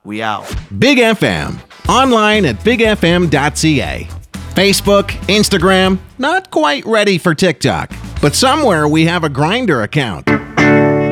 We out. Big FM. Online at bigfm.ca. Facebook, Instagram, not quite ready for TikTok, but somewhere we have a Grindr account.